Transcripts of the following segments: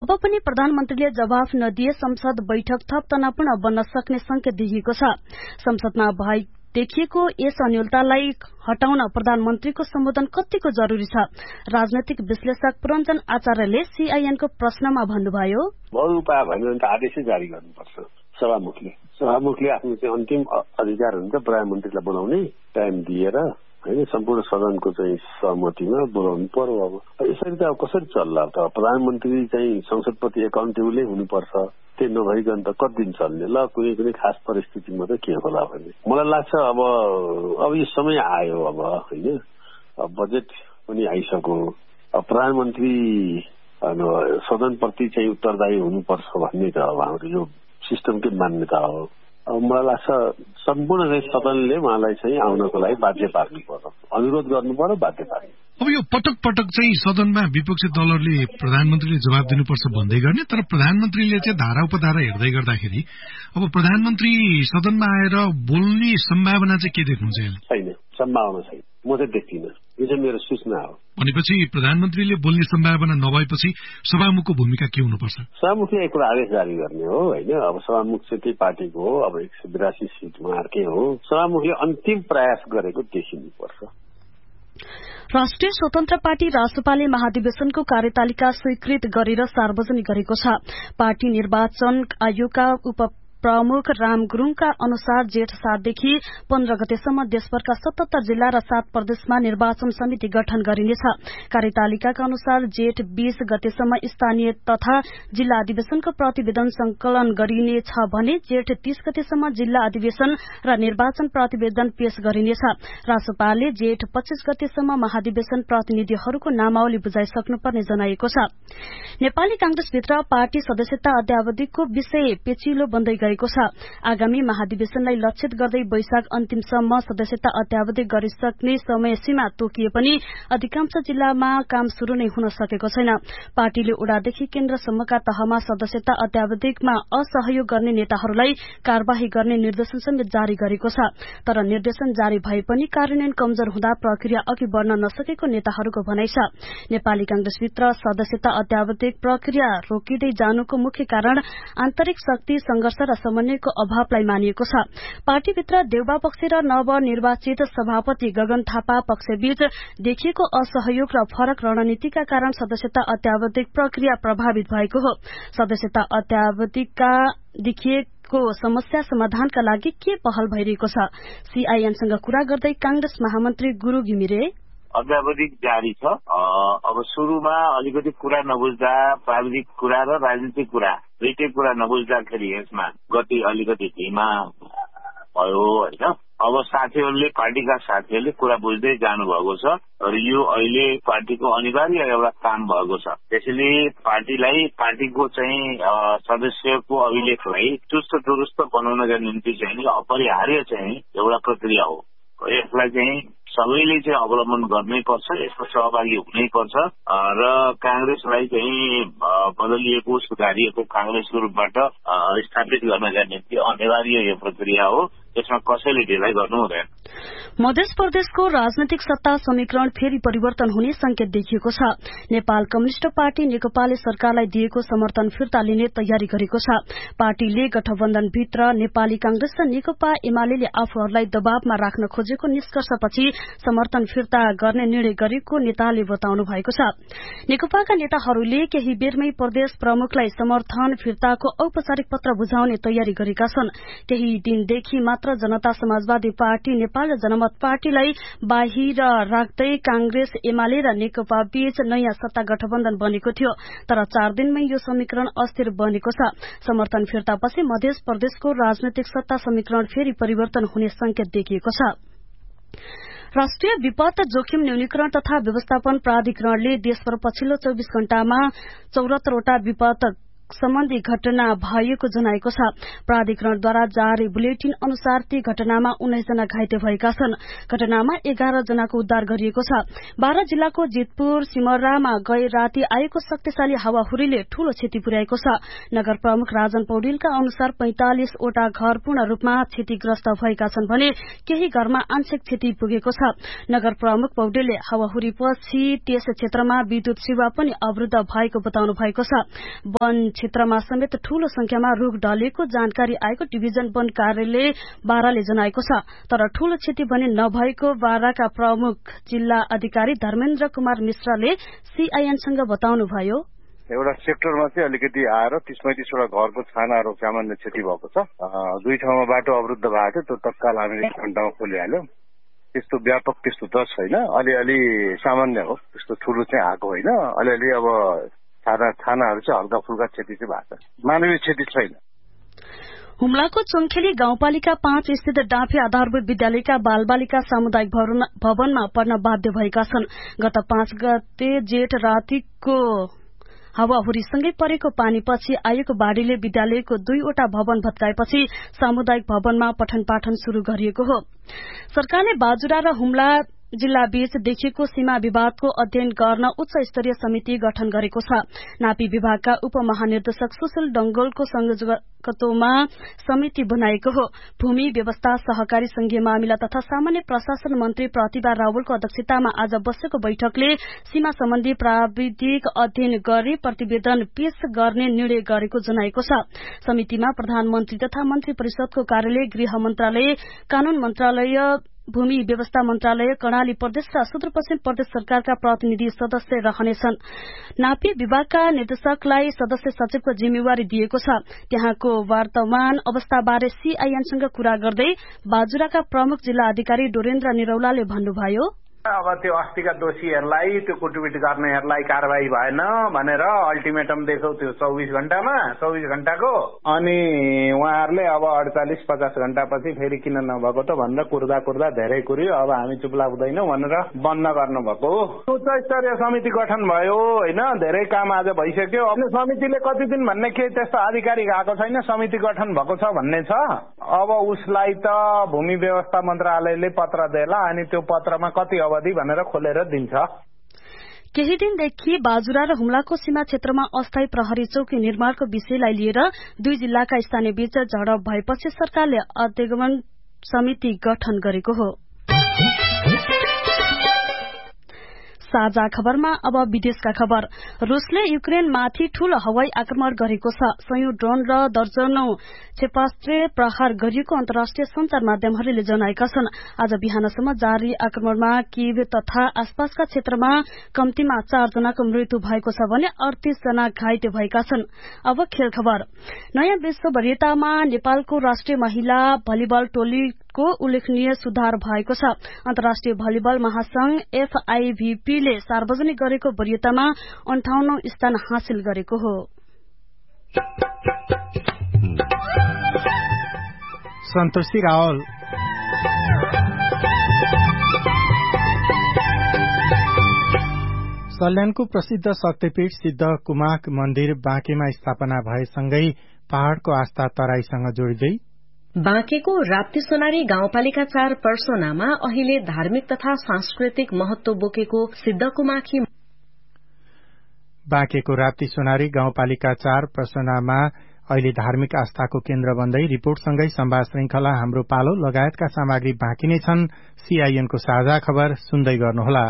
अब पनि प्रधानमन्त्रीले जवाफ नदिए संसद बैठक थप तनावपूर्ण बन्न सक्ने संकेत देखिएको छ। संसदमा देखिएको यस अन्योलतालाई हटाउन प्रधानमन्त्रीको सम्बोधन कतिको जरूरी छ? राजनैतिक विश्लेषक पुरञ्जन आचार्यले सीआईएनको प्रश्नमा भन्नुभयो, बहुत उपाय भएन भने त आदेशै जारी गर्नुपर्छ। सभामुखले आफ्नो चाहिँ अन्तिम अधिकार हुन्छ प्रधानमन्त्रीलाई बोलाउने, टाइम दिएर हैन सम्पूर्ण सदनको चाहिँ सहमतिमा बोलाउनु पर्यो। अब यसरी त अब कसरी चल्ला त? प्रधानमन्त्री चाहिँ संसदप्रति एकाउन्टेबलै हुनुपर्छ। त्यो नभइकन त कति दिन चल्ने? ल कुनै खास परिस्थितिमा त के होला भने मलाई लाग्छ अब यो समय आयो। अब हैन बजेट पनि आइसक्यो। प्रधानमन्त्री सदनप्रति चाहिँ उत्तरदायी हुनुपर्छ भन्ने त अब हाम्रो यो सिस्टमकै मान्यता हो। अब मलाई लाग्छ सम्पूर्ण सदनले उहाँलाई चाहिँ आउनको लागि बाध्य पार्नु पर्यो, अनुरोध गर्नु पर्यो, बाध्य पार्नु। अब यो पटक पटक चाहिँ सदनमा विपक्षी दलहरूले प्रधानमन्त्रीले जवाब दिनुपर्छ भन्दै गर्ने, तर प्रधानमन्त्रीले चाहिँ धारा उपधारा हेर्दै गर्दाखेरि अब प्रधानमन्त्री सदनमा आएर बोल्ने सम्भावना चाहिँ के देख्नुहुन्छ? छैन, सम्भावना छैन, म चाहिँ देख्दिनँ। यो चाहिँ मेरो सूचना हो। भनेपछि प्रधानमन्त्रीले बोल्ने सम्भावना नभएपछि सभामुखको भूमिका के हुनुपर्छ? सभामुखले एक आदेश जारी गर्ने हो हैन। अब सभामुख चाहिँ त्यही पार्टीको हो। अब 182 सीट उहाँहरूकै हो। सभामुखले अन्तिम प्रयास गरेको देखिनुपर्छ। राष्ट्रिय स्वतन्त्र पार्टी रासपाले महाधिवेशनको कार्यतालिका स्वीकृत गरेर सार्वजनिक गरेको छ। पार्टी निर्वाचन आयोगका प्रमुख राम गुरूङका अनुसार जेठ 7 देखि 15 गतेसम्म देशभरका 77 जिल्ला र 7 प्रदेशमा निर्वाचन समिति गठन गरिनेछ। कार्यतालिकाका अनुसार जेठ 20 गतेसम्म स्थानीय तथा जिल्ला अधिवेशनको प्रतिवेदन संकलन गरिनेछ भने जेठ 30 गतेसम्म जिल्ला अधिवेशन र निर्वाचन प्रतिवेदन पेश गरिनेछ। रासपाले जेठ 25 गतेसम्म महाधिवेशन प्रतिनिधिहरूको नामावली बुझाइसक्नुपर्ने जनाएको छ। नेपाली कांग्रेसभित्र पार्टी सदस्यता अद्यावधिकको विषय पेचिलो बन्दै गएको छ। आगामी महाधिवेशनलाई लक्षित गर्दै वैशाख अन्तिमसम्म सदस्यता अद्यावधिक गरिसक्ने समय सीमा तोकिए पनि अधिकांश जिल्लामा काम शुरू नै हुन सकेको छैन। पार्टीले ओडादेखि केन्द्रसम्मका तहमा सदस्यता अद्यावधिकमा असहयोग गर्ने नेताहरूलाई कार्यवाही गर्ने निर्देशन समेत जारी गरेको छ। तर निर्देशन जारी भए पनि कार्यान्वयन कमजोर हुँदा प्रक्रिया अघि बढ़न नसकेको नेताहरूको भनाइ छ। नेपाली कांग्रेसभित्र सदस्यता अद्यावधिक प्रक्रिया रोकिँदै जानुको मुख्य कारण आन्तरिक शक्ति संघर्ष र समन्वयको अभावलाई मानिएको छ। पार्टीभित्र देउबा पक्ष र नवनिर्वाचित सभापति गगन थापा पक्षबीच देखिएको असहयोग र फरक रणनीतिका कारण सदस्यता अद्यावधिक प्रक्रिया प्रभावित भएको हो। सदस्यता अद्यावधिकका देखिएको समस्या समाधानका लागि के पहल भइरहेको छ? सीआईएनसँग कुरा गर्दै कांग्रेस महामन्त्री गुरु घिमिरे, अद्यावधिक जारी छ। अब सुरुमा अलिकति कुरा नबुझ्दा प्राविधिक कुरा र राजनीतिक कुरा दुईटै कुरा नबुझ्दाखेरि यसमा गति अलिकति धीमा भयो होइन। अब पार्टीका साथीहरूले कुरा बुझ्दै जानुभएको छ र यो अहिले पार्टीको अनिवार्य एउटा काम भएको छ। त्यसैले पार्टीको चाहिँ सदस्यको अभिलेखलाई चुस्त दुरुस्त बनाउनका निम्ति चाहिँ अपरिहार्य चाहिँ एउटा प्रक्रिया हो। यसलाई चाहिँ सबैले चाहिँ अवलम्बन गर्नै पर्छ, यसमा सहभागी हुनै पर्छ र कांग्रेसलाई चाहिँ बदलिएको सुधारिएको कांग्रेसको रूपबाट स्थापित गर्नका निम्ति अनिवार्य यो प्रक्रिया हो। यसमा कसैले ढिलाइ गर्नु हुँदैन। मध्य प्रदेशको राजनैतिक सत्ता समीकरण फेरि परिवर्तन हुने संकेत देखिएको छ। नेपाल कम्युनिष्ट पार्टी नेकपाले सरकारलाई दिएको समर्थन फिर्ता लिने तयारी गरेको छ। पार्टीले गठबन्धनभित्र नेपाली कांग्रेस र नेकपा एमाले आफूहरूलाई दबावमा राख्न खोजेको निष्कर्षपछि समर्थन फिर्ता गर्ने निर्णय गरेको नेताले बताउनु भएको छ। नेकपाका नेताहरूले केही बेरमै प्रदेश प्रमुखलाई समर्थन फिर्ताको औपचारिक पत्र बुझाउने तयारी गरेका छन्। केही दिनदेखि मात्र जनता समाजवादी पार्टी नेपाल र जनमत पार्टीलाई बाहिर राख्दै कांग्रेस एमाले र नेकपा बीच नयाँ सत्ता गठबन्धन बनेको थियो। तर 4 दिनमै यो समीकरण अस्थिर बनेको छ। समर्थन फिर्तापछि मध्य प्रदेशको राजनैतिक सत्ता समीकरण फेरि परिवर्तन हुने संकेत देखिएको छ। राष्ट्रिय विपद जोखिम न्यूनीकरण तथा व्यवस्थापन प्राधिकरणले देशभर पछिल्लो 24 घण्टामा 74 वटा विपद सम्बन्धी घटना भएको जनाएको छ। प्राधिकरणद्वारा जारी बुलेटिन अनुसार ती घटनामा 19 जना घाइते भएका छन्। घटनामा 11 जनाको उद्धार गरिएको छ। बारा जिल्लाको जितपुर सिमरामा गए राति आएको शक्तिशाली हावाहुरीले ठूलो क्षति पुर्याएको छ। नगर प्रमुख राजन पौडेलका अनुसार 45 वटा घर पूर्ण रूपमा क्षतिग्रस्त भएका छन् भने केही घरमा आंशिक क्षति पुगेको छ। नगर प्रमुख पौडेलले हावाहुरीपछि त्यस क्षेत्रमा विद्युत सेवा पनि अवरुद्ध भएको बताउनु भएको छ। वन क्षेत्रमा समेत ठूलो संख्यामा रूख ढलेको जानकारी आएको डिभिजन वन कार्यालय बाराले जनाएको छ। तर ठूलो क्षति भने नभएको बाराका प्रमुख जिल्ला अधिकारी धर्मेन्द्र कुमार मिश्रले सीआईएनसँग बताउनुभयो। एउटा सेक्टरमा चाहिँ अलिकति आएर 30-35 वटा घरको छानाहरू सामान्य क्षति भएको छ। 2 ठाउँमा बाटो अवरुद्ध भएको थियो, त्यो तत्काल हामीले 1 घण्टामा खोलिहाल्यौं। त्यस्तो व्यापक त्यस्तो त छैन, अलिअलि सामान्य हो, त्यस्तो ठूलो चाहिँ आएको होइन। अलिअलि अब छानाहरू चाहिँ हल्का फुल्का क्षति चाहिँ भएको छ, मानवीय क्षति छैन। हुम्लाको चोङखेली गाउँपालिका 5 स्थित डाँफे आधारभूत विद्यालयका बालबालिका सामुदायिक भवनमा पढ्न बाध्य भएका छन्। गत 5 गते जेठ रातिको हावाहुरीसँगै परेको पानीपछि आएको बाढ़ीले विद्यालयको 2 वटा भवन भत्काएपछि सामुदायिक भवनमा पठन पाठन शुरू गरिएको हो। सरकारले बाजुरा र हुम्ला जिल्ला बीच देखिएको सीमा विवादको अध्ययन गर्न उच्च स्तरीय समिति गठन गरेको छ। नापी विभागका उपमहानिर्देशक सुशील डंगोलको संयोजकत्वमा समिति बनाएको हो। भूमि व्यवस्था सहकारी संघीय मामिला तथा सामान्य प्रशासन मन्त्री प्रतिभा रावलको अध्यक्षतामा आज बसेको बैठकले सीमा सम्बन्धी प्राविधिक अध्ययन गरी प्रतिवेदन पेश गर्ने निर्णय गरेको जनाएको छ। समितिमा प्रधानमन्त्री तथा मन्त्री परिषदको कार्यालय, गृह मन्त्रालय, कानून मन्त्रालय, भूमि व्यवस्था मन्त्रालय, कर्णाली प्रदेश र सुदूरपश्चिम प्रदेश सरकारका प्रतिनिधि सदस्य रहनेछन्। नापी विभागका निर्देशकलाई सदस्य सचिवको जिम्मेवारी दिएको छ। त्यहाँको वर्तमान अवस्थाबारे सीआईएनसँग कुरा गर्दै बाजुराका प्रमुख जिल्ला अधिकारी डोरेन्द्र निरौलाले भन्नुभयो, अब त्यो अस्तिका दोषीहरूलाई, त्यो कुटपिट गर्नेहरूलाई कारवाही भएन भनेर अल्टिमेटम दिएको थियो 24 घण्टामा, 24 घण्टाको। अनि उहाँहरूले अब 48-50 घण्टापछि फेरि किन नभएको त भनेर कुर्दा धेरै कुर्यो। अब हामी चुप लाग्दैनौं भनेर बन्द गर्नुभएको हो। उच्च स्तरीय समिति गठन भयो होइन, धेरै काम आज भइसक्यो। अब समितिले कति दिन भन्ने के त्यस्तो आधिकारिक आएको छैन, समिति गठन भएको छ भन्ने छ। अब उसलाई त भूमि व्यवस्था मन्त्रालयले पत्र देला, अनि त्यो पत्रमा कति अवधि भनेर खोलेर दिन्छ। केही दिनदेखि बाजुरा र हुम्लाको सीमा क्षेत्रमा अस्थायी प्रहरी चौकी निर्माणको विषयलाई लिएर 2 जिल्लाका स्थानीय बीच झडप भएपछि सरकारले अध्ययन समिति गठन गरेको हो। साझा खबरमा अब विदेशका खबर। रूसले युक्रेनमाथि ठूलो हवाई आक्रमण गरेको छ। सयौं ड्रोन र दर्जनौं क्षेपणास्त्र प्रहार गरिएको अन्तर्राष्ट्रिय संचार माध्यमहरूले जनाएका छन्। आज बिहानसम्म जारी आक्रमणमा कीव तथा आसपासका क्षेत्रमा कम्तीमा 4 जनाको मृत्यु भएको छ भने 38 जना घाइते भएका छन्। अब खेल खबर। नयाँ विश्व वरीयतामा नेपालको राष्ट्रिय महिला भलिबल टोलीको उल्लेखनीय सुधार भएको छ। अन्तर्राष्ट्रिय भलिबल महासंघ FIVB ले सार्वजनिक गरेको वरीयतामा 58औं स्थान हासिल गरेको हो। सन्तोषी रावल। सल्यानको प्रसिद्ध शक्तिपीठ सिद्ध कुमाक मन्दिर बाँकेमा स्थापना भएसँगै पहाड़को आस्था तराईसँग जोडिँदै बाँकेको राप्ती सोनारी गाउँपालिका 4 पर्सोनामा अहिले धार्मिक तथा सांस्कृतिक महत्व बोकेको सिद्धकुमाखी। बाँकेको राप्ती सोनारी गाउँपालिका 4 पर्सोनामा अहिले धार्मिक आस्थाको केन्द्र बन्दै रिपोर्टसँगै संवाद श्रृंखला हाम्रो पालो लगायतका सामग्री बाँकी नै छन्। सीआईएनको साझा खबर सुन्दै गर्नुहोला।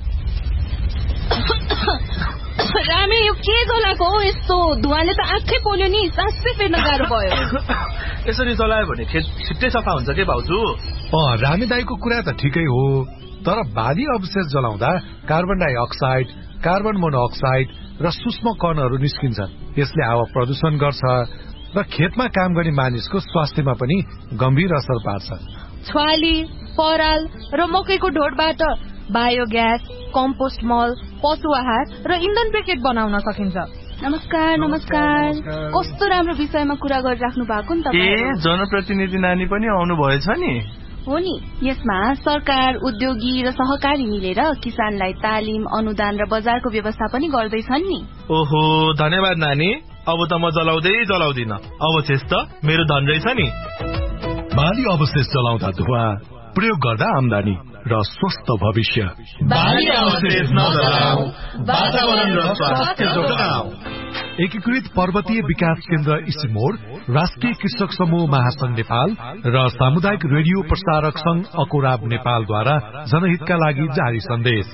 रामे यो के जलाको हो? यस्तो धुवाले त आँखै पोल्यो नि, सासै फेर्न गाह्रो भयो। यसरी जलायो भने खेत छिट्टै सफा हुन्छ के भाउजू? रामे दाईको कुरा त ठिकै हो, तर बाली अवशेष जलाउँदा कार्बन डाइअक्साइड, कार्बन मोनोअक्साइड र सूक्ष्म कणहरू निस्किन्छन्। यसले हावा प्रदूषण गर्छ र खेतमा काम गर्ने मानिसको स्वास्थ्यमा पनि गम्भीर असर पार्छ। छ्वाली, पराल र मकैको ढोडबाट बायोग्यास, कम्पोस्ट मल, पशु आहार र इन्धन ब्रिकेट बनाउन सकिन्छ। नमस्कार। कस्तो राम्रो विषयमा कुरा गरिराख्नु भएको नि तपाईँ। जनप्रतिनिधि नानी पनि आउनु भएछ नि? हो नि। यसमा सरकार, उद्योगी र सहकारी मिलेर किसानलाई तालिम, अनुदान र बजारको व्यवस्था पनि गर्दैछन् नि। ओहो, धन्यवाद नानी। अब त म जलाउँदिन। अवशेष त मेरो धन रहेछ नि। बाली अवशेष जलाउँदा धुवा, प्रयोग गर्दा आम्दानी र स्वस्थ भविष्य। बाली अवशेष नजलाऊ, वातावरण र स्वास्थ्य जोगाऊ। एकीकृत पर्वतीय विकास केन्द्र इसिमोड, राष्ट्रिय कृषक समूह महासंघ नेपाल र सामुदायिक रेडियो प्रसारक संघ अकोराब नेपालद्वारा जनहितका लागि जारी सन्देश।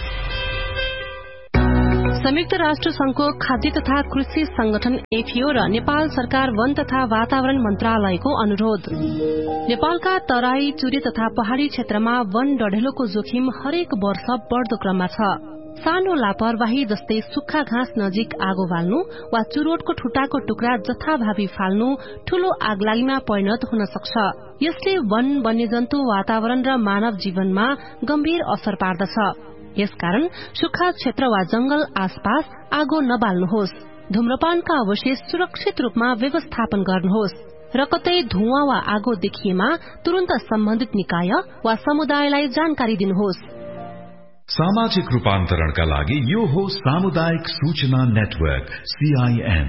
संयुक्त राष्ट्र संघको खाद्य तथा कृषि संगठन एफिओ र नेपाल सरकार वन तथा वातावरण मन्त्रालयको अनुरोध। नेपालका तराई, चुरे तथा पहाड़ी क्षेत्रमा वन डढेलोको जोखिम हरेक वर्ष बढ़दो क्रममा छ। सानो लापरवाही जस्तै सुक्खा घाँस नजिक आगो बाल्नु वा चुरोटको ठुटाको टुक्रा जथाभावी फाल्नु ठूलो आगलागीमा परिणत हुन सक्छ। यसले वन, वन्यजन्तु, वातावरण र मानव जीवनमा गम्भीर असर पार्दछ। यसकारण सुक्खा क्षेत्र वा जंगल आसपास आगो नबाल्नुहोस्। धूम्रपानका अवशेष सुरक्षित रूपमा व्यवस्थापन गर्नुहोस् र कतै धुवाँ वा आगो देखिएमा तुरन्त सम्बन्धित निकाय वा समुदायलाई जानकारी दिनुहोस्। सामाजिक रूपान्तरणका लागि यो हो सामुदायिक सूचना नेटवर्क CIN।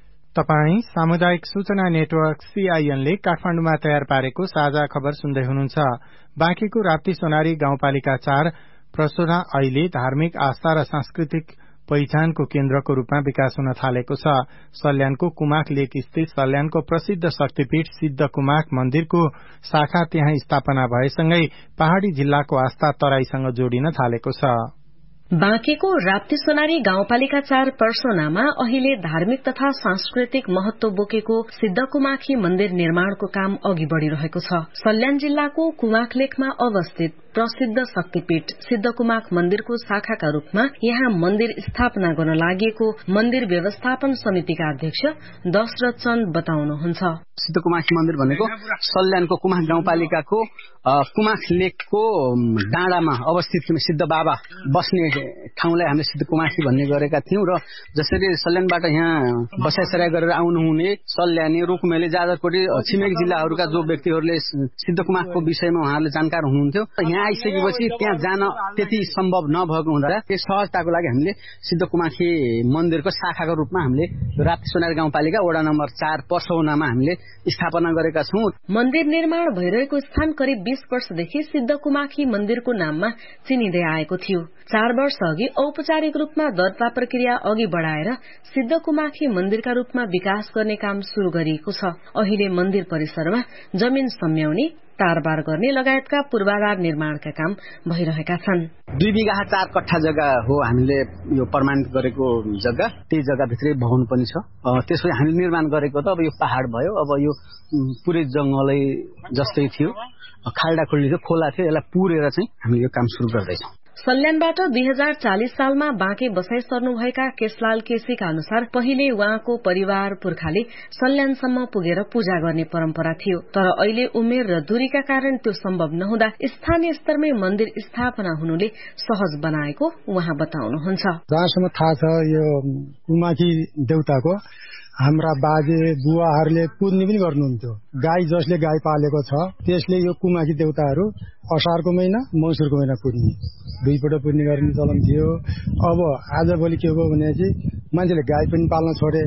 तपाई सामुदायिक सूचना नेटवर्क CIN ले काठमाडौँमा तयार पारेको साझा खबर सुन्दै हुनुहुन्छ। बाँकीको राप्ती सोनारी गाउँपालिका 4 प्रसोना अहिले धार्मिक आस्था र सांस्कृतिक पहिचानको केन्द्रको रूपमा विकास हुन थालेको छ। सल्यानको कुमाख लेक स्थित सल्यानको प्रसिद्ध शक्तिपीठ सिद्ध कुमाख मन्दिरको शाखा त्यहाँ स्थापना भएसँगै पहाड़ी जिल्लाको आस्था तराईसँग जोडिन थालेको छ। बाँकेको राप्ती सोनारी गाउँपालिका 4 पर्सोनामा अहिले धार्मिक तथा सांस्कृतिक महत्व बोकेको सिद्धकुमाखी मन्दिर निर्माणको काम अघि बढ़िरहेको छ। सल्यान जिल्लाको कुमाख लेकमा अवस्थित प्रसिद्ध शक्तिपीठ सिद्धकुमाख मन्दिरको शाखाका रूपमा यहाँ मन्दिर स्थापना गर्न लागि मन्दिर व्यवस्थापन समितिका अध्यक्ष दशरथ चन्द बताउनुहुन्छ। सिद्धकुमाखी मन्दिर भनेको सल्यानको कुमाख गाउँपालिकाको कुमाख लेकको डाँडामा अवस्थित सिद्ध बाबा बस्ने ठाउँलाई हामीले सिद्धकुमाखी भन्ने गरेका थियौं र जसरी सल्यानबाट यहाँ बसाइसराई गरेर आउनुहुने सल्यानी, रुकुमेली, जाजरकोटी छिमेकी जिल्लाहरूका जो व्यक्तिहरूले सिद्धकुमाखको विषयमा उहाँहरूले जानकार हुनुहुन्थ्यो, यहाँ आइसकेपछि त्यहाँ जान त्यति सम्भव नभएको हुँदा त्यस सहजताको लागि हामीले सिद्धकुमाखी मन्दिरको शाखाको रूपमा हामीले राप्ती सोनारी गाउँपालिका वडा नम्बर 4 पर्सौनामा हामीले स्थापना गरेका छौं। मन्दिर निर्माण भइरहेको स्थान करिब 20 वर्षदेखि सिद्धकुमाखी मन्दिरको नाममा चिनिँदै आएको थियो। 4 वर्ष अघि औपचारिक रूपमा दर्ता प्रक्रिया अघि बढ़ाएर सिद्धकुमाखी मन्दिरका रूपमा विकास गर्ने काम शुरू गरिएको छ। अहिले मन्दिर परिसरमा जमिन सम्याउने, तारबार गर्ने लगायतका पूर्वाधार निर्माणका काम भइरहेका छन्। 2 बिघा 4 कट्ठा जग्गा हो हामीले यो प्रमाणित गरेको जग्गा। त्यही जग्गाभित्रै भवन पनि छ। त्यसपछि हामीले निर्माण गरेको त अब यो पहाड़ भयो। अब यो पुरै जंगलै जस्तै थियो, खाल्डा खुल्डी थियो, खोला थियो। यसलाई पुरेर चाहिँ हामीले यो काम शुरू गर्दैछौं। सल्यानबाट 2040 सालमा बाँके बसाई सर्नुभएका केशलाल केसीका अनुसार पहिले उहाँको परिवार पुर्खाले सल्यानसम्म पुगेर पूजा गर्ने परम्परा थियो। तर अहिले उमेर र दूरीका कारण त्यो सम्भव नहुँदा स्थानीय स्तरमै मन्दिर स्थापना हुनुले सहज बनाएको उहाँ बताउनुहुन्छ। जहाँसम्म थाहा छ यो कुमाखी देउताको हाम्रा बाजे बुवाहरूले पुज्ने पनि गर्नुहुन्थ्यो। गाई जसले गाई पालेको छ त्यसले यो कुमाखी देउताहरू असारको महिना, मौसुरको महिना पुज्ने, 2 पल्ट पुज्ने गर्ने चलन थियो। अब आजभोलि के हो भने चाहिँ मान्छेले गाई पनि पाल्न छोडे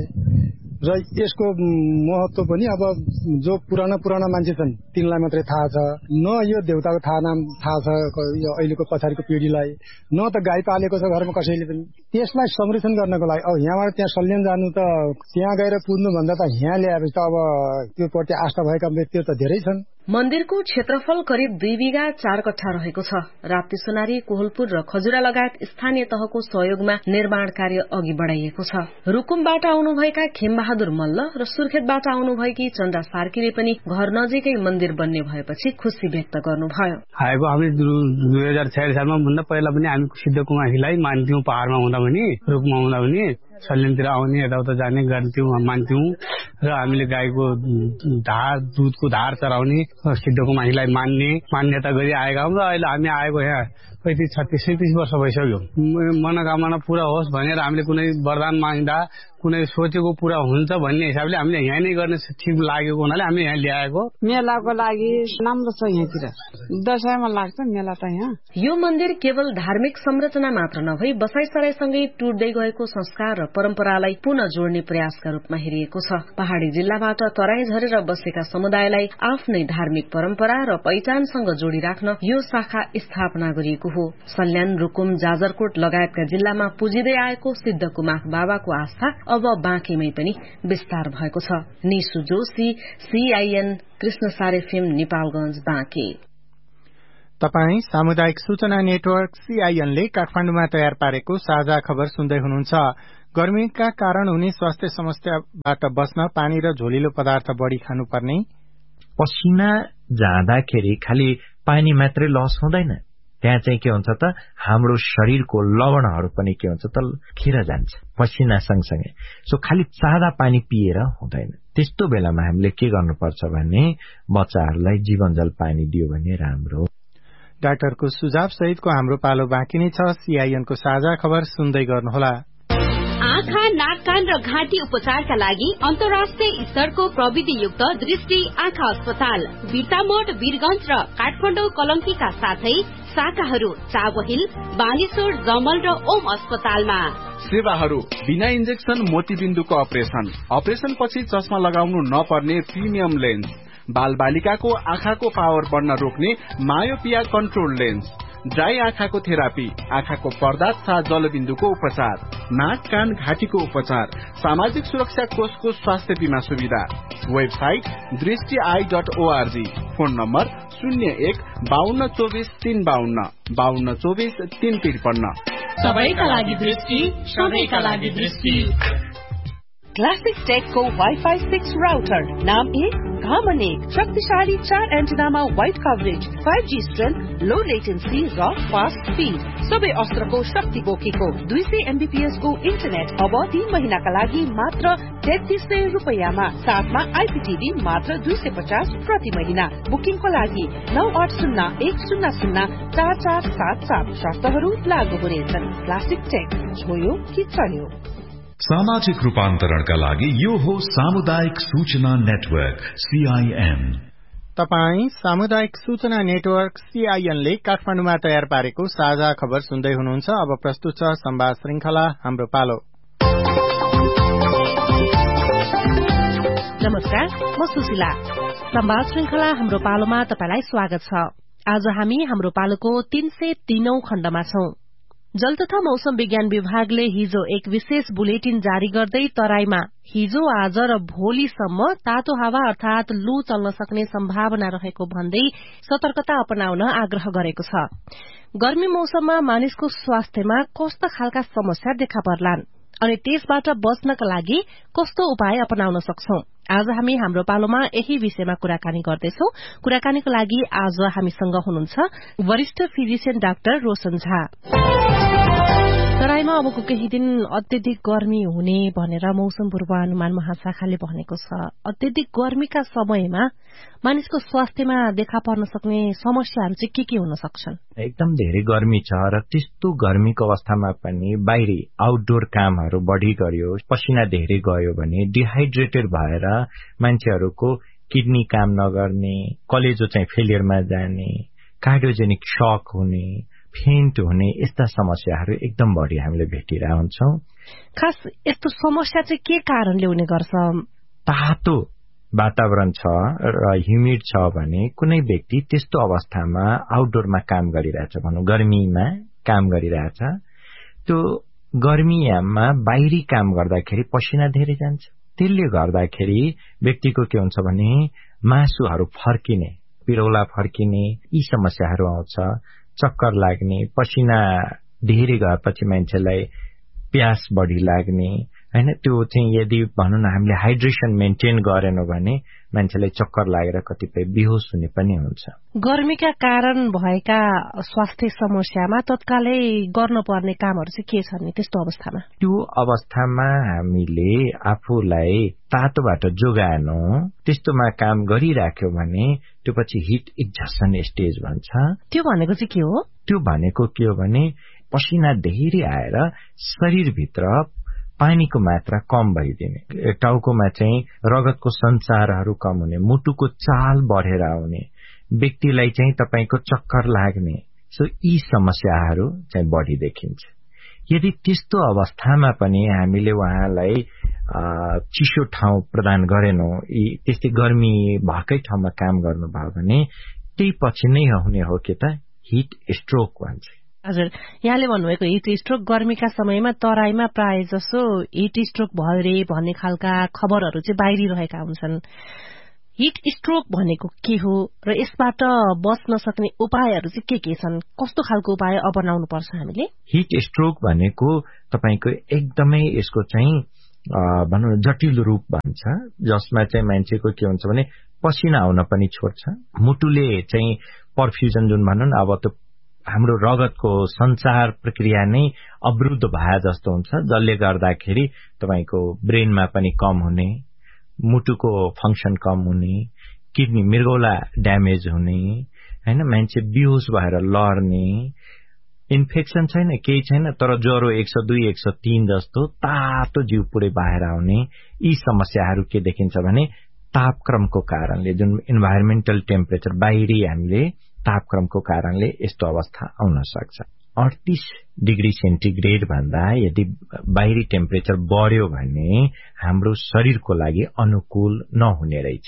र यसको महत्व पनि अब जो पुराना मान्छे छन् तिनलाई मात्रै थाहा छ। न यो देउताको थाहा छ यो अहिलेको पछाडिको पिढीलाई, न त गाई पालेको छ घरमा कसैले पनि। त्यसलाई संरक्षण गर्नको लागि अब यहाँबाट त्यहाँ सल्यान जानु त त्यहाँ गएर पुज्नु भन्दा त यहाँ ल्याएपछि त अब त्यो प्रति आस्था भएका व्यक्तिहरू त धेरै छन्। मन्दिरको क्षेत्रफल करिब 2 बिघा 4 कट्ठा रहेको छ। राप्ती सोनारी, कोहलपुर र खजुरा लगायत स्थानीय तहको सहयोगमा निर्माण कार्य अघि बढ़ाइएको छ। रुकुमबाट आउनुभएका खेमबहादुर मल्ल र सुर्खेतबाट आउनुभएकी चन्द्रा सार्कीले पनि घर नजिकै मन्दिर बन्ने भएपछि खुशी व्यक्त गर्नुभयो। आएको हामीले 2046 सालमा भन्दा पहिला पनि हामी सिद्धकुमाखीलाई मान्थ्यौं। पहाड़मा हुँदा पनि, रुखमा हुँदा पनि सल्यानतिर आउने, यताउता जाने गर्थ्यौं, मान्थ्यौं र हामीले गाईको धार, दूधको धार चराउने, सिद्धकुमाखीलाई मान्ने मान्यता गरी आएका हौं। र अहिले हामी आएको यहाँ 35-36 वर्ष भइसक्यो। मनोकामना पूरा होस् भनेर हामीले कुनै वरदान माग्दा, कुनै सोचेको पूरा हुन्छ भन्ने हिसाबले हामीले यहाँ नै गर्ने ठिक लागेको हुनाले हामीले यहाँ ल्याएको। मेलाको लागि राम्रो छ यहाँतिर, दशैंमा लाग्छ मेला त यहाँ। यो मन्दिर केवल धार्मिक संरचना मात्र नभई बसाइसराईसँगै टुट्दै गएको संस्कार र परम्परालाई पुनः जोड्ने प्रयासका रूपमा हेरिएको छ। पहाड़ी जिल्लाबाट तराई झरेर बसेका समुदायलाई आफ्नै धार्मिक परम्परा र पहिचानसँग जोडिराख्न यो शाखा स्थापना गरिएको हो। सल्यान, रुकुम, जाजरकोट लगायतका जिल्लामा पुजिँदै आएको सिद्धकुमाख बाबाको आस्था अब बाँकेमै पनि विस्तार भएको छ। Nishu Joshi, CIN, Krishnasar FM, Nepalganj, Banke. तपाई सामुदायिक सूचना नेटवर्क CIN ले काठमाडौँमा तयार पारेको साझा खबर सुन्दै हुनुहुन्छ। गर्मीका कारण हुने स्वास्थ्य समस्याबाट बस्न पानी र झोलिलो पदार्थ बढ़ी खानुपर्ने। पसिना जाँदाखेरि खालि पानी मात्रै लस हुँदैन, त्यहाँ चाहिँ के हुन्छ त हाम्रो शरीरको लवणहरू पनि के हुन्छ त खेर जान्छ पसिना सँगसँगै। सो खालि सादा पानी पिएर हुँदैन। त्यस्तो बेलामा हामीले के गर्नुपर्छ भने बच्चाहरूलाई जीवनजल पानी दियो भने राम्रो। डाक्टरको सुझाव सहितको हाम्रो पालो बाँकी नै छ। CIN को साझा खबर सुन्दै गर्नुहोला। आँखा, नाक, कान र घाँटी उपचारका लागि अन्तर्राष्ट्रिय स्तरको प्रविधियुक्त दृष्टि आँखा अस्पताल बिर्तामोड, वीरगंज र काठमाडौँ कलंकीका साथै शाखाहरू चाबहिल, बालेश्वर, जमल र ओम अस्पतालमा। सेवाहरू बिना इन्जेक्सन मोतीबिन्दुको अपरेशन पछि चस्मा लगाउनु नपर्ने प्रिमियम लेन्स, बाल बालिकाको आँखाको पावर बढ्न रोक्ने मायोपिया कन्ट्रोल लेन्स, ड्राई आँखाको थेरापी, आँखाको पर्दा तथा जलबिन्दुको उपचार, नाक, कान, घाँटीको उपचार, सामाजिक सुरक्षा कोषको स्वास्थ्य बीमा सुविधा। Website दृष्टि.org, phone number 01-5224-352, 5224-353। सबैका लागि दृष्टि, सबैका लागि दृष्टि। क्लासिक टेकको वाइफाई 6 राउटर, नाम 1, घामन 1, शक्तिशाली 4 एन्टिनामा वाइड कभरेज, 5G स्ट्रेन्थ, लो लेटेन्सी र फास्ट स्पिड, सबै अस्त्रको शक्ति बोकेको 200 MBPS को इन्टरनेट अब 3 महिनाका लागि मात्र 3300 रुपैयाँमा, साथमा IPTV मात्र 250 प्रति महिना। बुकिङको लागि 9801004477, शर्तहरू लागू हुनेछन्। क्लासिक टेक, छोयो कि चल्यो। सामाजिक रूपान्तरणका लागि यो हो सामुदायिक सूचना नेटवर्क CIN। तपाई सामुदायिक सूचना नेटवर्क CIN ले काठमाडौँमा तयार पारेको साझा खबर सुन्दै हुनुहुन्छ। अब प्रस्तुत छ संवाद श्रृंखला हाम्रो पालो। नमस्कार, म सुशीला। संवाद श्रृंखला हाम्रो पालोमा तपाईलाई स्वागत छ। आज हामी हाम्रो पालोको 303औं खण्डमा छौं। जल तथा मौसम विज्ञान विभागले हिजो एक विशेष बुलेटिन जारी गर्दै तराईमा हिजो, आज र भोलिसम्म तातो हावा अर्थात लू चल्न सक्ने सम्भावना रहेको भन्दै सतर्कता अपनाउन आग्रह गरेको छ। गर्मी मौसममा मानिसको स्वास्थ्यमा कस्ता खालका समस्या देखा पर्लान् अनि त्यसबाट बच्नका लागि कस्तो उपाय अपनाउन सक्छौं? आज हामी हाम्रो पालोमा यही विषयमा कुराकानी गर्दैछौं। कुराकानीको लागि आज हामीसँग हुनुहुन्छ वरिष्ठ फिजिशियन डाक्टर रोशन झा। तराईमा अबको केही दिन अत्यधिक गर्मी हुने भनेर मौसम पूर्वानुमान महाशाखाले भनेको छ। अत्यधिक गर्मीका समयमा मानिसको स्वास्थ्यमा देखा पर्न सक्ने समस्याहरू चाहिँ के हुन सक्छन्? एकदम धेरै गर्मी छ र त्यस्तो गर्मीको अवस्थामा पनि बाहिरी आउटडोर कामहरू बढी गर्यो, पसिना धेरै गयो भने डिहाइड्रेटेड भएर मान्छेहरूको किडनी काम नगर्ने, कलेजो चाहिँ फेलियरमा जाने, कार्डियोजेनिक शक हुने, फेन्ट हुने, यस्ता समस्याहरू एकदम बढी हामीले भेटिरहेका हुन्छौं। खास यस्तो समस्या चाहिँ के कारणले हुने गर्छ? तातो वातावरण छ र ह्युमिड छ भने कुनै व्यक्ति त्यस्तो अवस्थामा आउटडोरमा काम गरिरहेछ भनौं, गर्मीमा काम गरिरहेछ, त्यो गर्मीयाममा बाहिरी काम गर्दाखेरि पसिना धेरै जान्छ। त्यसले गर्दाखेरि व्यक्तिको के हुन्छ भने मासुहरू फर्किने, पिरौला फर्किने, यी समस्याहरू आउँछ। चक्कर लाग्ने, पसिना धेरै गएपछि मान्छेलाई प्यास बढी लाग्ने, हैन, त्यो चाहिँ यदि भनौं न हामीले हाइड्रेसन मेन्टेन गरेनौं भने मान्छेलाई चक्कर लागेर कतिपय बेहोस हुने पनि हुन्छ। गर्मीका कारण भएका स्वास्थ्य समस्यामा तत्कालै गर्नुपर्ने कामहरू चाहिँ के छन् नि त्यस्तो अवस्थामा? त्यो अवस्थामा हामीले आफूलाई तातोबाट जोगाएनौं, त्यस्तोमा काम गरिराख्यो भने त्यो पछि हिट एक्जसन स्टेज भन्छ। त्यो भनेको चाहिँ के हो? त्यो भनेको के हो भने पसिना धेरै आएर शरीरभित्र पानीको मात्रा कम भइदिने, टाउकोमा चाहिँ रगतको सञ्चारहरू कम हुने, मुटुको चाल बढेर आउने, व्यक्तिलाई चाहिँ तपाईको चक्कर लाग्ने, सो यी समस्याहरू चाहिँ बढी देखिन्छ। यदि त्यस्तो अवस्थामा पनि हामीले उहाँलाई चिसो ठाउँ प्रदान गरेनौं, त्यस्तै गर्मी भएकै ठाउँमा काम गर्नुभयो भने त्यही पछि नै हुने हो कि त हिट स्ट्रोक भन्छ। हजुर, यहाँले भन्नुभएको हिट स्ट्रोक गर्मीका समयमा तराईमा प्राय जसो हिट स्ट्रोक भयो रे भन्ने खालका खबरहरू चाहिँ बाहिरिरहेका हुन्छन्। हिट स्ट्रोक भनेको के हो र यसबाट बच्न सक्ने उपायहरू चाहिँ के छन्? कस्तो खालको उपाय अपनाउनु पर्छ हामीले? हिट स्ट्रोक भनेको तपाईको एकदमै यसको चाहिँ भनौं जटिल रूप भन्छ, जसमा चाहिँ मान्छेको के हुन्छ भने पसिना आउन पनि छोड्छ, मुटुले चाहिँ पर्फ्युजन जुन भनौं न, अब त्यो हाम्रो रगतको सञ्चार प्रक्रिया नै अवरुद्ध भए जस्तो हुन्छ, जसले गर्दाखेरि तपाईको ब्रेनमा पनि कम हुने, मुटुको फंक्सन कम हुने, किडनी मृगौला ड्यामेज हुने, हैन, मान्छे बेहोस भएर लड्ने, इन्फेक्सन छैन, केही छैन, तर ज्वरो 102 103 जस्तो तातो जिउ पुरै बाहिर आउने, यी समस्याहरू के देखिन्छ भने तापक्रमको कारणले, जुन इन्भाइरोमेन्टल टेम्परेचर बाहिरी हामीले तापक्रमको कारणले यस्तो अवस्था आउन सक्छ। 38 डिग्री सेन्टिग्रेड भन्दा यदि बाहिरी टेम्परेचर बढ्यो भने हाम्रो शरीरको लागि अनुकूल नहुने रहेछ।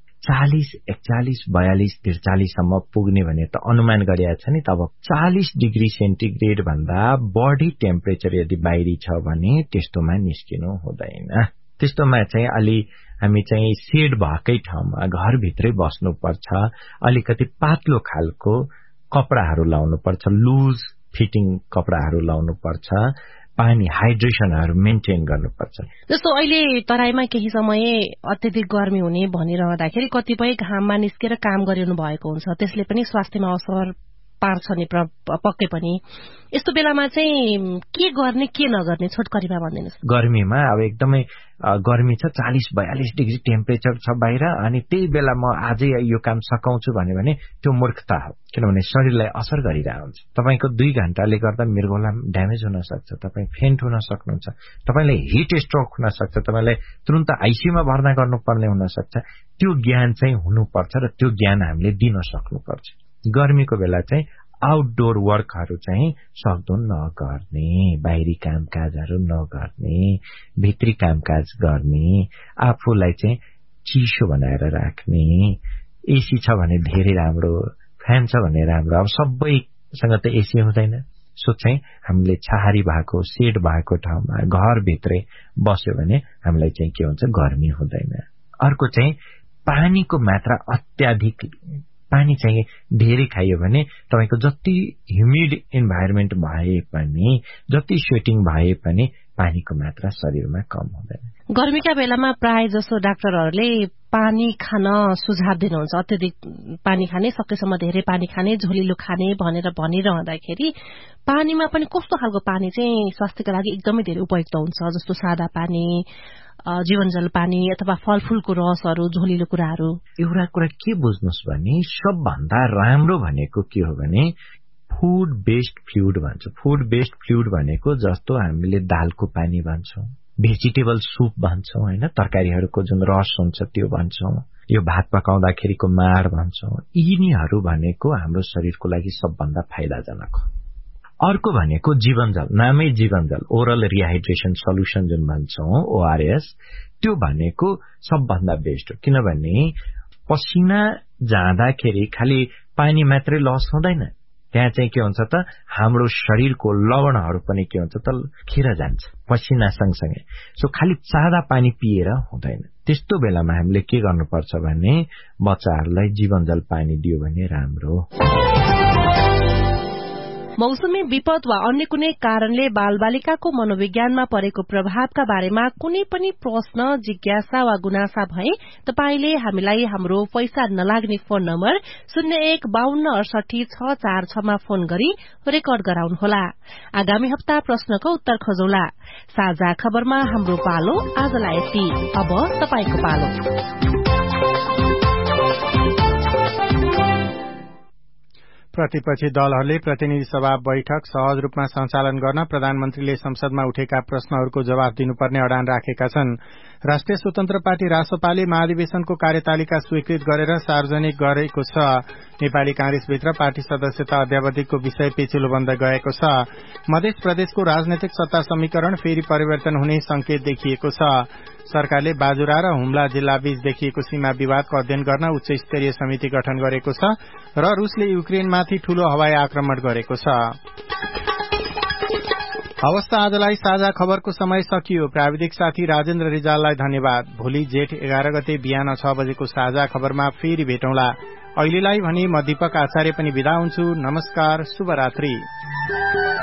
40, 41, 42, 43 सम्म पुग्ने भने त अनुमान गरिएको छ नि। तब 40 डिग्री सेन्टिग्रेड भन्दा बढी टेम्परेचर यदि बाहिरी छ भने त्यस्तोमा निस्किनु हुँदैन। त्यस्तोमा चाहिँ अलि हामी चाहिँ सेड भएकै ठाउँमा घरभित्रै बस्नुपर्छ, अलिकति पातलो खालको कपडाहरू लाउनु पर्छ, लुज फिटिङ कपडाहरू लाउनु पर्छ, पानी हाइड्रेसनहरू मेन्टेन गर्नुपर्छ। जस्तो अहिले तराईमा केही समय अत्यधिक गर्मी हुने भनिरहँदाखेरि कतिपय घाममा निस्केर काम गरिरहनु भएको हुन्छ, त्यसले पनि स्वास्थ्यमा असर पार्छ नि पक्कै पनि। यस्तो बेलामा चाहिँ के गर्ने के नगर्ने छोटकरीमा भनिदिनुस्। गर्मीमा अब एकदमै गर्मी छ, 40-42 डिग्री टेम्परेचर छ बाहिर, अनि त्यही बेला म आजै यो काम सकाउँछु भने त्यो मूर्खता हो, किनभने शरीरलाई असर गरिरहेको हुन्छ। तपाईको 2 घण्टाले गर्दा मृगौला ड्यामेज हुन सक्छ, तपाई फेन्ट हुन सक्नुहुन्छ, तपाईलाई हिट स्ट्रोक हुन सक्छ, तपाईलाई तुरुन्त आइसियुमा भर्ना गर्नुपर्ने हुन सक्छ। त्यो ज्ञान चाहिँ हुनुपर्छ र त्यो ज्ञान हामीले दिन सक्नुपर्छ। गर्मीको बेला चाहिँ आउटडोर वर्कहरू चाहिँ सक्दो नगर्ने, बाहिरी कामकाजहरू नगर्ने, भित्री कामकाज गर्ने, आफूलाई चाहिँ चिसो बनाएर राख्ने, एसी छ भने धेरै राम्रो, फ्यान छ भने राम्रो। अब सबैसँग त एसी हुँदैन, सो चाहिँ हामीले छहारी भएको सेड भएको ठाउँमा घरभित्रै बस्यो भने हामीलाई चाहिँ के हुन्छ, गर्मी हुँदैन। अर्को चाहिँ पानीको मात्रा अत्याधिक, पानी चाहिँ धेरै खाइयो भने तपाईको जति ह्युमिड इन्भाइरोमेन्ट भए पनि, जति स्वेटिङ भए पनि पानीको मात्रा शरीरमा कम हुँदैन। गर्मीका बेलामा प्राय जसो डाक्टरहरूले पानी खान सुझाव दिनुहुन्छ, अत्यधिक पानी खाने, सकेसम्म धेरै पानी खाने, झोलिलो खाने भनेर भनिरहँदाखेरि पानीमा पनि कस्तो खालको पानी चाहिँ स्वास्थ्यका लागि एकदमै धेरै उपयुक्त हुन्छ? जस्तो सादा पानी, जीवनजल पानी अथवा फलफूलको रसहरू, झोलिलो कुराहरू। एउटा कुरा के बुझ्नुस् भने सबभन्दा राम्रो भनेको के हो भने फूड बेस्ड फ्लुइड भन्छ। फूड बेस्ड फ्लुइड भनेको जस्तो हामीले दालको पानी भन्छौं, भेजिटेबल सुप भन्छौं, हैन, तरकारीहरूको जुन रस हुन्छ त्यो भन्छौं, यो भात पकाउँदाखेरिको माड भन्छौं, यिनीहरू भनेको हाम्रो शरीरको लागि सबभन्दा फाइदाजनक हो। अर्को भनेको जीवनजल, नामै जीवनजल, ओरल रिहाइड्रेसन सल्युसन जुन भन्छौं ORS, त्यो भनेको सबभन्दा बेस्ट हो। किनभने पसिना जाँदाखेरि खालि पानी मात्रै लस हुँदैन, त्यहाँ चाहिँ के हुन्छ त हाम्रो शरीरको लवणहरू पनि के हुन्छ त खेर जान्छ पसिना सँगसँगै। सो खालि सादा पानी पिएर हुँदैन। त्यस्तो बेलामा हामीले के गर्नुपर्छ भने बच्चाहरूलाई जीवनजल पानी दियो भने राम्रो। मौसमी विपद वा अन्य कुनै कारणले बालबालिकाको मनोविज्ञानमा परेको प्रभावका बारेमा कुनै पनि प्रश्न, जिज्ञासा वा गुनासा भए तपाईले हामीलाई हाम्रो पैसा नलाग्ने फोन नम्बर 0152686646 मा फोन गरी रेकर्ड गराउनुहोला। आगामी हप्ता प्रश्नको उत्तर खोजौला। साझा खबरमा हाम्रो पालो आजलाई यति। अब तपाईको पालो। प्रतिपक्षी दलहरूले प्रतिनिधि सभा बैठक सहज रूपमा सञ्चालन गर्न प्रधानमन्त्रीले संसदमा उठेका प्रश्नहरूको जवाफ दिनुपर्ने अडान राखेका छन्। राष्ट्रिय स्वतन्त्र पार्टी रासपाले महाधिवेशनको कार्यतालिका स्वीकृत गरेर सार्वजनिक गरेको छ। नेपाली कांग्रेसभित्र पार्टी सदस्यता अध्यावधिकको विषय पेचिलो बन्दै गएको छ। मध्य प्रदेशको राजनैतिक सत्ता समीकरण फेरि परिवर्तन हुने संकेत देखिएको छ। सरकारले बाजुरा र हुम्ला जिल्लाबीच देखिएको सीमा विवादको अध्ययन गर्न उच्च स्तरीय समिति गठन गरेको छ र रूसले युक्रेनमाथि ठूलो हवाई आक्रमण गरेको छ। हवस् त आजलाई साझा खबरको समय सकियो। प्राविधिक साथी राजेन्द्र रिजाललाई धन्यवाद। भोलि जेठ 11 गते बिहान 6 बजेको साझा खबरमा फेरि भेटौँला। अहिलेलाई भने म दीपक आचार्य पनि बिदा हुन्छु। नमस्कार, शुभरात्रि।